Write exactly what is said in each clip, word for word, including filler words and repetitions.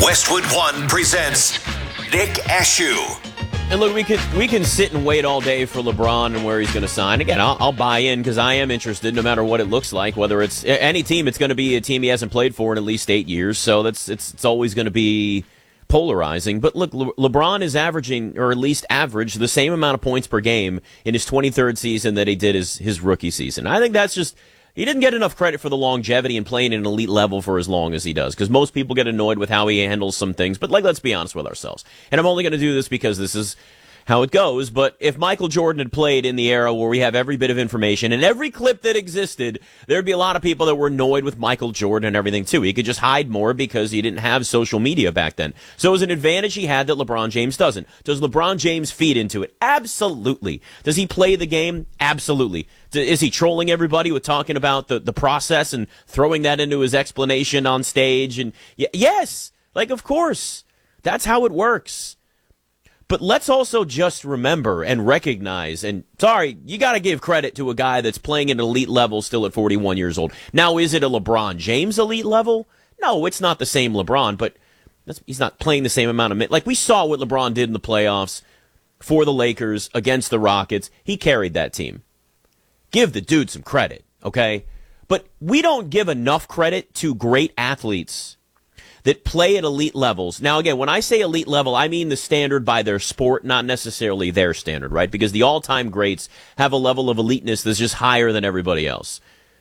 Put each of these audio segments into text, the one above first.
Westwood One presents Nick Ashew. And look, we can we can sit and wait all day for LeBron and where he's going to sign. Again, I'll, I'll buy in because I am interested, no matter what it looks like. Whether it's any team, it's going to be a team he hasn't played for in at least eight years. So that's it's it's always going to be polarizing. But look, Le- LeBron is averaging, or at least averaged, the same amount of points per game in his twenty-third season that he did his his rookie season. I think that's just. He didn't get enough credit for the longevity and playing at an elite level for as long as he does, because most people get annoyed with how he handles some things. But, like, let's be honest with ourselves. And I'm only going to do this because this is how it goes. But if Michael Jordan had played in the era where we have every bit of information and every clip that existed, there'd be a lot of people that were annoyed with Michael Jordan and everything, too. He could just hide more because he didn't have social media back then. So it was an advantage he had that LeBron James doesn't. Does LeBron James feed into it? Absolutely. Does he play the game? Absolutely. Is he trolling everybody with talking about the, the process and throwing that into his explanation on stage? And y- yes, like, of course. That's how it works. But let's also just remember and recognize, and sorry, you got to give credit to a guy that's playing at an elite level still at forty-one years old. Now, is it a LeBron James elite level? No, it's not the same LeBron, but that's, he's not playing the same amount of minutes. Like we saw what LeBron did in the playoffs for the Lakers against the Rockets. He carried that team. Give the dude some credit, okay? But we don't give enough credit to great athletes that play at elite levels. Now, again, when I say elite level, I mean the standard by their sport, not necessarily their standard, right? Because the all-time greats have a level of eliteness that's just higher than everybody else.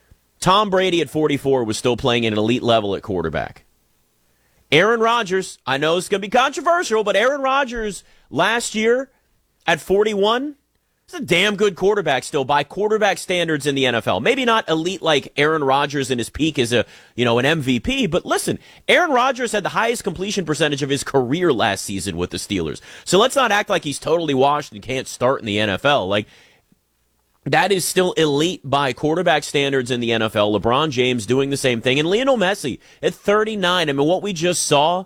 Tom Brady at forty-four was still playing at an elite level at quarterback. Aaron Rodgers, I know it's going to be controversial, but Aaron Rodgers last year at forty-one, he's a damn good quarterback still by quarterback standards in the N F L. Maybe not elite like Aaron Rodgers in his peak as a, you know, an M V P, but listen, Aaron Rodgers had the highest completion percentage of his career last season with the Steelers. So let's not act like he's totally washed and can't start in the N F L. Like, that is still elite by quarterback standards in the N F L. LeBron James doing the same thing. And Lionel Messi at thirty-nine. I mean, what we just saw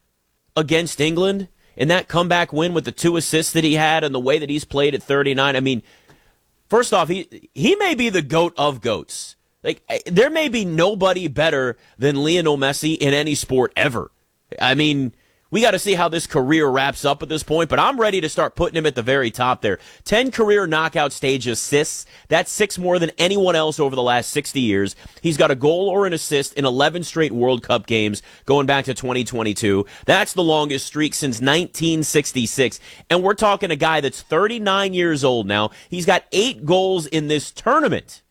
against England in that comeback win with the two assists that he had and the way that he's played at thirty-nine, I mean, first off, he he may be the GOAT of GOATs. Like, there may be nobody better than Lionel Messi in any sport ever. I mean, we got to see how this career wraps up at this point, but I'm ready to start putting him at the very top there. ten career knockout stage assists. That's six more than anyone else over the last sixty years. He's got a goal or an assist in eleven straight World Cup games going back to twenty twenty-two. That's the longest streak since nineteen sixty-six. And we're talking a guy that's thirty-nine years old now. He's got eight goals in this tournament.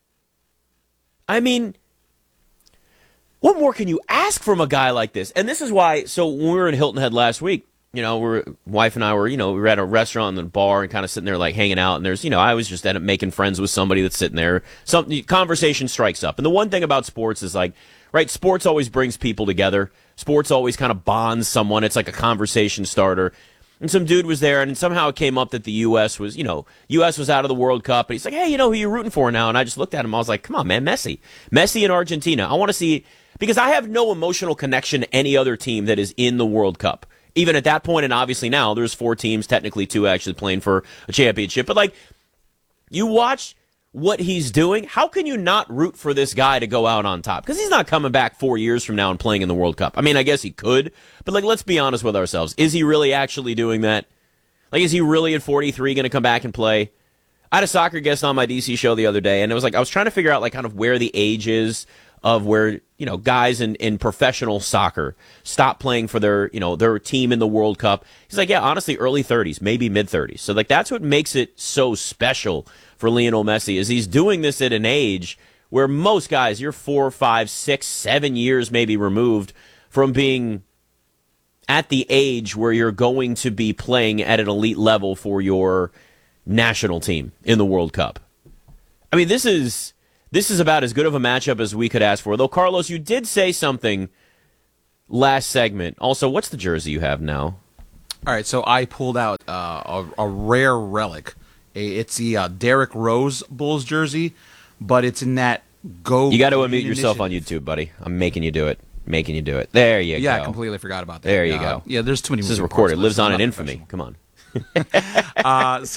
I mean, what more can you ask from a guy like this? And this is why, so when we were in Hilton Head last week, you know, we're, wife and I were, you know, we were at a restaurant and a bar and kind of sitting there like hanging out. And there's, you know, I was just end up making friends with somebody that's sitting there. Some conversation strikes up. And the one thing about sports is like, right, sports always brings people together. Sports always kind of bonds someone. It's like a conversation starter. And some dude was there, and somehow it came up that the U S was, you know, U S was out of the World Cup. And he's like, hey, you know who you're rooting for now? And I just looked at him. I was like, come on, man, Messi. Messi in Argentina. I want to see, because I have no emotional connection to any other team that is in the World Cup. Even at that point, and obviously now, there's four teams, technically two actually playing for a championship. But, like, you watch what he's doing, how can you not root for this guy to go out on top? Because he's not coming back four years from now and playing in the World Cup. I mean, I guess he could, but like, let's be honest with ourselves. Is he really actually doing that? Like, is he really at forty-three going to come back and play? I had a soccer guest on my D C show the other day, and it was like, I was trying to figure out like kind of where the age is of where, you know, guys in, in professional soccer stop playing for their, you know, their team in the World Cup. He's like, yeah, honestly, early thirties, maybe mid thirties. So like, that's what makes it so special for Lionel Messi, is he's doing this at an age where most guys, you're four, five, six, seven years maybe removed from being at the age where you're going to be playing at an elite level for your national team in the World Cup. I mean, this is this is about as good of a matchup as we could ask for. Though, Carlos, you did say something last segment. Also, what's the jersey you have now? All right, so I pulled out uh, a, a rare relic. It's the uh, Derrick Rose Bulls jersey, but it's in that go. You got to unmute yourself on YouTube, buddy. I'm making you do it. Making you do it. There you yeah, go. Yeah, I completely forgot There you uh, go. Yeah, there's too many. This is recorded. Lives on in infamy. Come on. uh, so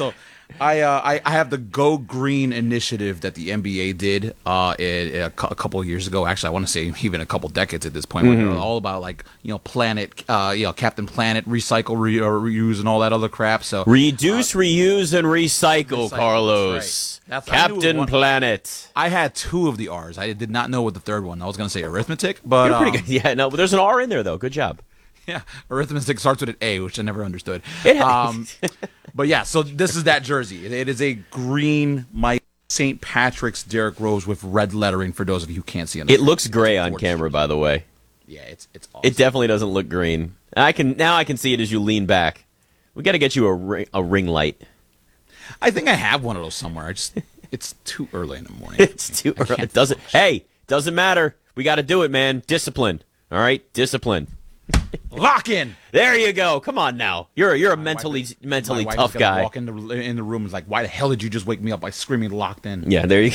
I, uh, I I have the Go Green initiative that the N B A did uh, a, a couple of years ago. Actually, I want to say even a couple decades at this point. Mm-hmm. Where they're all about like you know Planet, uh, you know Captain Planet, recycle, re- or reuse, and all that other crap. So reduce, uh, reuse, and recycle, recycle Carlos. That's right. That's, Captain Planet. I had two of the R's. I did not know what the third one. I was going to say arithmetic, but You're pretty um, good. Yeah, no, but there's an R in there though. Good job. Yeah, arithmetic starts with an A, which I never understood. It um, but yeah, so this is that jersey. It, it is a green Mike Saint Patrick's Derrick Rose with red lettering. For those of you who can't see on the it screen. looks gray on camera, by the way. Yeah, it's it's awesome. It definitely doesn't look green. I can now I can see it as you lean back. We got to get you a ring, a ring light. I think I have one of those somewhere. I just it's too early in the morning. It's too early. It doesn't. Hey, doesn't matter. We got to do it, man. Discipline. All right, discipline. Lock in. There you go. Come on now. You're you're a My mentally wife, mentally my wife tough is gonna guy. Walk in the in the room and is like, why the hell did you just wake me up by screaming locked in? Yeah, there you.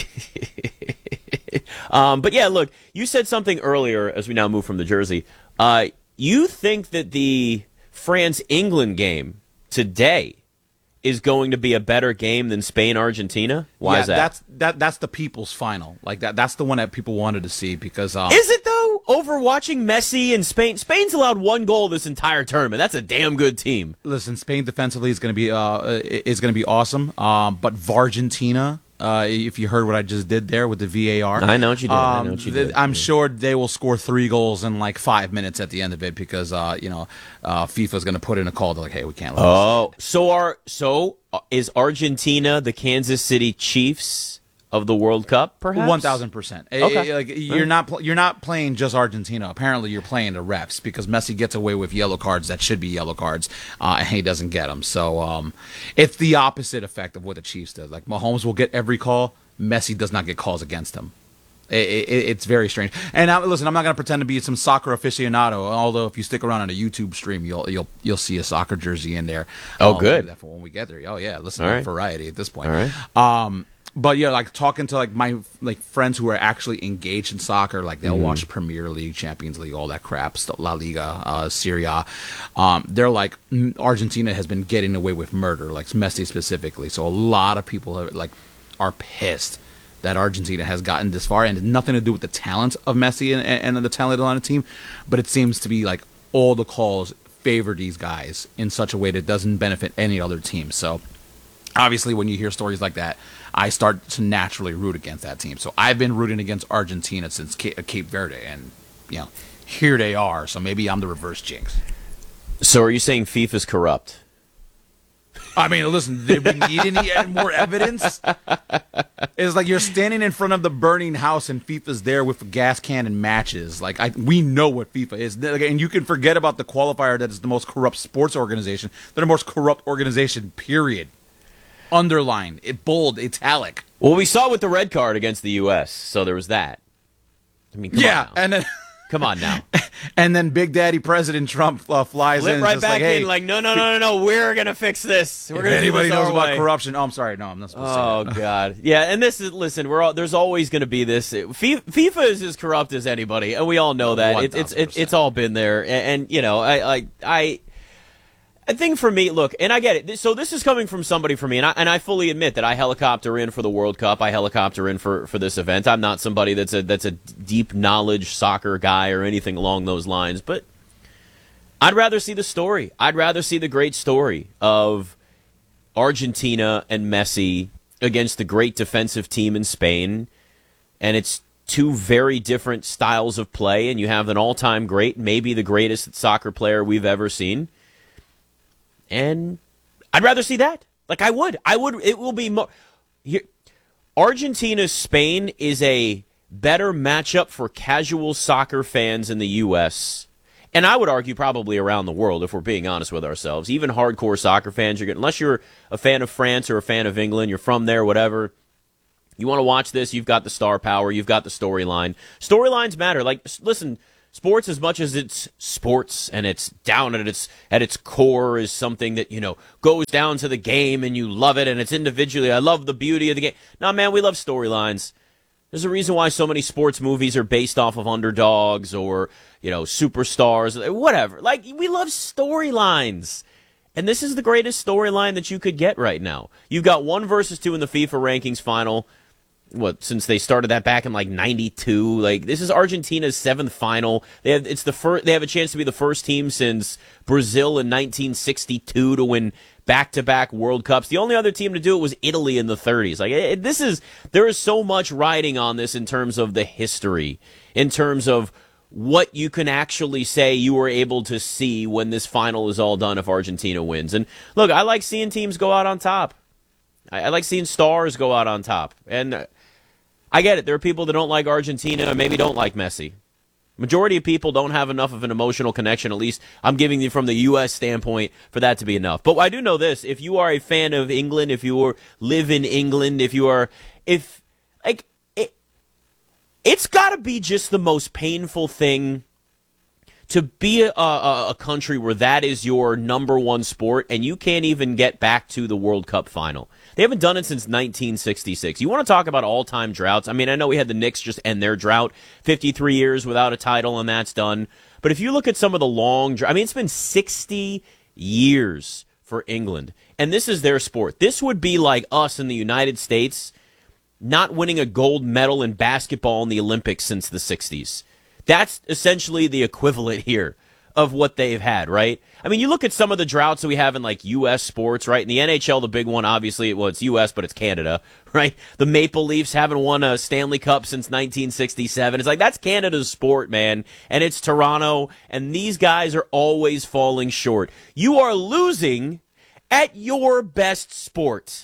um, but yeah, look, you said something earlier as we now move from the jersey. Uh, you think that the France England game today is going to be a better game than Spain Argentina? Why yeah, is that? That's that that's the people's final. Like that that's the one that people wanted to see because um, Is it though? Over watching Messi and Spain, Spain's allowed one goal this entire tournament. That's a damn good team. Listen, Spain defensively is going to be uh is going to be awesome. Um, but Vargentina, uh, if you heard what I just did there with the V A R, I know what you did. Um, I know what you did. I'm sure they will score three goals in like five minutes at the end of it because uh you know uh FIFA's going to put in a call. They're like, hey, we can't lose. Oh, so are so uh, is Argentina the Kansas City Chiefs of the World Cup? Perhaps one thousand percent. Okay. Like you're not pl- you're not playing just Argentina. Apparently, you're playing the refs because Messi gets away with yellow cards that should be yellow cards, uh, and he doesn't get them. So um, it's the opposite effect of what the Chiefs did. Like Mahomes will get every call. Messi does not get calls against him. It, it, it's very strange. And I, listen, I'm not going to pretend to be some soccer aficionado. Although if you stick around on a YouTube stream, you'll you'll you'll see a soccer jersey in there. Oh, Um, good. we'll do that for when we get there. Oh yeah, listen, All to right. variety at this point. All right. Um, but yeah, like talking to like my like friends who are actually engaged in soccer, like they'll Mm-hmm. watch Premier League, Champions League, all that crap, stuff, La Liga, uh, Serie A. Um, they're like "Mm, Argentina has been getting away with murder, like Messi specifically. So a lot of people are, like are pissed that Argentina has gotten this far, and it's nothing to do with the talent of Messi and, and the talent on the team, but it seems to be like all the calls favor these guys in such a way that doesn't benefit any other team. So obviously when you hear stories like that, I start to naturally root against that team. So I've been rooting against Argentina since Cape, Cape Verde, and you know, here they are. So maybe I'm the reverse jinx. So are you saying FIFA's corrupt? I mean, listen, did we need any more evidence? It's like you're standing in front of the burning house and FIFA's there with a gas can and matches. Like, I, we know what FIFA is. And you can forget about the qualifier that is the most corrupt sports organization. They're the most corrupt organization, period. Underline, it bold, italic. Well, we saw with the red card against the U S, so there was that. I mean, come Yeah, on now. and then... Come on now. And then Big Daddy President Trump uh, flies Flip in. right just back like, hey, in like, no, no, no, no, no, we're going to fix this. We're if going to do anybody this knows our about way. corruption. Oh, I'm sorry. No, I'm not supposed Oh, to say that. God. Yeah, and this is, listen, we're all, there's always going to be this. Fi- FIFA is as corrupt as anybody, and we all know that. It, it's it, it's all been there. And, and you know, I, I, I, I think for me, look, and I get it. So this is coming from somebody for me, and I, and I fully admit that I helicopter in for the World Cup. I helicopter in for, for this event. I'm not somebody that's a that's a deep knowledge soccer guy or anything along those lines, but I'd rather see the story. I'd rather see the great story of Argentina and Messi against the great defensive team in Spain, and it's two very different styles of play, and you have an all-time great, maybe the greatest soccer player we've ever seen. And I'd rather see that. Like, I would. I would. It will be more. Here, Argentina Spain is a better matchup for casual soccer fans in the U S, and I would argue probably around the world, if we're being honest with ourselves. Even hardcore soccer fans, you're getting, unless you're a fan of France or a fan of England, you're from there, whatever. You want to watch this, you've got the star power, you've got the storyline. Storylines matter. Like, listen, sports, as much as it's sports and it's down at its at its core, is something that, you know, goes down to the game and you love it and it's individually. I love the beauty of the game. No, man, we love storylines. There's a reason why so many sports movies are based off of underdogs or, you know, superstars, whatever. Like, we love storylines. And this is the greatest storyline that you could get right now. You've got one versus two in the FIFA rankings final. What, since they started that back in like ninety-two, like this is Argentina's seventh final. They have it's the first. They have a chance to be the first team since Brazil in nineteen sixty-two to win back-to-back World Cups. The only other team to do it was Italy in the thirties. Like it, this is there is so much riding on this in terms of the history, in terms of what you can actually say you were able to see when this final is all done if Argentina wins. And look, I like seeing teams go out on top. I, I like seeing stars go out on top. And uh, I get it. There are people that don't like Argentina and maybe don't like Messi. Majority of people don't have enough of an emotional connection, at least I'm giving you from the U S standpoint, for that to be enough. But I do know this. If you are a fan of England, if you are, live in England, if you are, if, like, it, it's got to be just the most painful thing to be a, a, a country where that is your number one sport and you can't even get back to the World Cup final. They haven't done it since nineteen sixty-six. You want to talk about all-time droughts? I mean, I know we had the Knicks just end their drought, fifty-three years without a title, and that's done. But if you look at some of the long droughts, I mean, it's been sixty years for England, and this is their sport. This would be like us in the United States not winning a gold medal in basketball in the Olympics since the sixties. That's essentially the equivalent here of what they've had, right? I mean, you look at some of the droughts that we have in, like, U S sports, right? In the N H L, the big one, obviously, well, it's U S, but it's Canada, right? The Maple Leafs haven't won a Stanley Cup since nineteen sixty-seven. It's like, that's Canada's sport, man, and it's Toronto, and these guys are always falling short. You are losing at your best sport.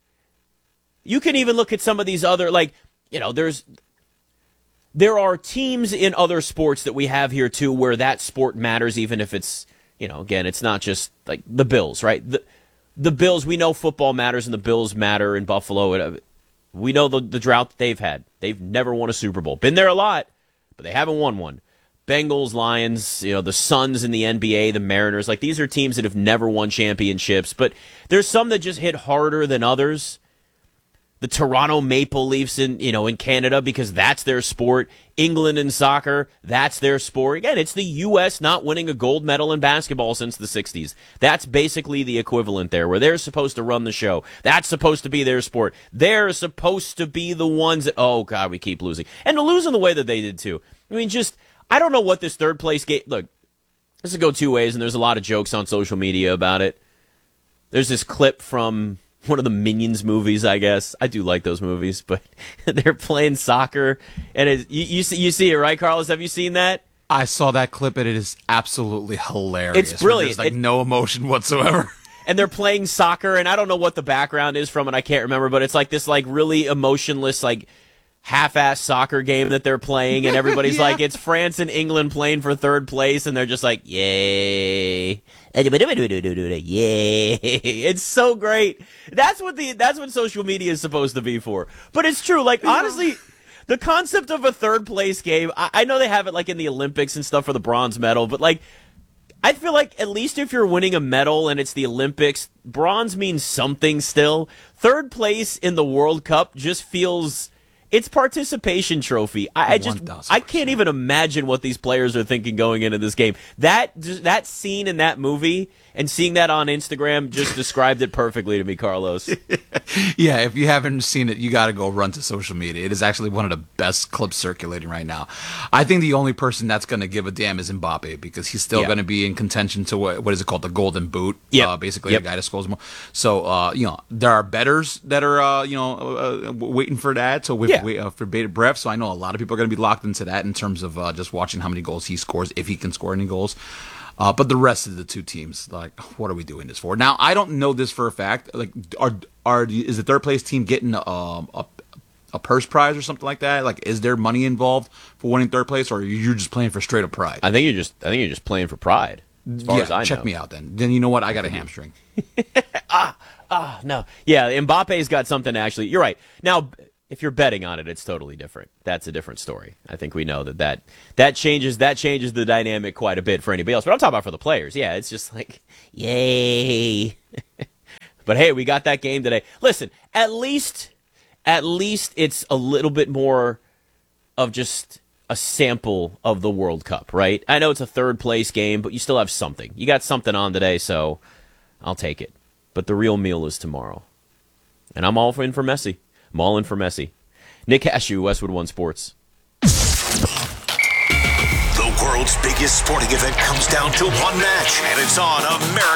You can even look at some of these other, like, you know, there's... There are teams in other sports that we have here, too, where that sport matters, even if it's, you know, again, it's not just, like, the Bills, right? The, the Bills, we know football matters, and the Bills matter in Buffalo. We know the, the drought that they've had. They've never won a Super Bowl. Been there a lot, but they haven't won one. Bengals, Lions, you know, the Suns in the N B A, the Mariners, like, these are teams that have never won championships, but there's some that just hit harder than others. The Toronto Maple Leafs in, you know, in Canada, because that's their sport. England in soccer, that's their sport. Again, it's the U S not winning a gold medal in basketball since the sixties. That's basically the equivalent there, where they're supposed to run the show. That's supposed to be their sport. They're supposed to be the ones that, oh, God, we keep losing. And to lose in the way that they did, too. I mean, just, I don't know what this third place game, look, this will go two ways, and there's a lot of jokes on social media about it. There's this clip from one of the Minions movies, I guess. I do like those movies, but they're playing soccer, and it, you, you see you see it, right, Carlos? Have you seen that? I saw that clip, and it is absolutely hilarious. It's brilliant. There's like it, no emotion whatsoever. And they're playing soccer, and I don't know what the background is from it. I can't remember, but it's like this like really emotionless, like half-ass soccer game that they're playing, and everybody's yeah. like, it's France and England playing for third place, and they're just like, yay. Yay. It's so great. That's what the that's what social media is supposed to be for. But it's true. Like, honestly, the concept of a third place game, I, I know they have it like in the Olympics and stuff for the bronze medal, but like, I feel like at least if you're winning a medal and it's the Olympics, bronze means something still. Third place in the World Cup just feels... It's participation trophy. I, I just, I can't even imagine what these players are thinking going into this game. That that scene in that movie and seeing that on Instagram just described it perfectly to me, Carlos. Yeah, if you haven't seen it, you got to go run to social media. It is actually one of the best clips circulating right now. I think the only person that's going to give a damn is Mbappe, because he's still yeah. going to be in contention to what what is it called, the Golden Boot? Yeah, uh, basically yep. the guy that scores more. So uh, you know, there are bettors that are uh, you know uh, waiting for that. So with yeah. Wait, uh, for bated breath, so I know a lot of people are going to be locked into that in terms of uh, just watching how many goals he scores, if he can score any goals. Uh, but the rest of the two teams, like, what are we doing this for? Now, I don't know this for a fact. Like, are are is the third place team getting um, a a purse prize or something like that? Like, is there money involved for winning third place, or are you just playing for straight up pride? I think you're just I think you're just playing for pride. As far yeah, as I check know. me out then. Then you know what? I got a hamstring. ah, ah, no, yeah, Mbappe's got something to actually. You're right. Now, if you're betting on it, it's totally different. That's a different story. I think we know that that, that changes that changes the dynamic quite a bit for anybody else. But I'm talking about for the players. Yeah, it's just like, yay. But hey, we got that game today. Listen, at least at least it's a little bit more of just a sample of the World Cup, right? I know it's a third place game, but you still have something. You got something on today, so I'll take it. But the real meal is tomorrow. And I'm all in for Messi. I'm all in for Messi. Nick Ashew, Westwood One Sports. The world's biggest sporting event comes down to one match, and it's on America.